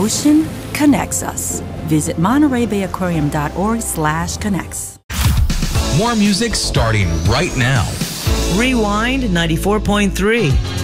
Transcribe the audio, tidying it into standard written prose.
ocean connects us. Visit MontereyBayAquarium.org/connects. More music starting right now. Rewind 94.3.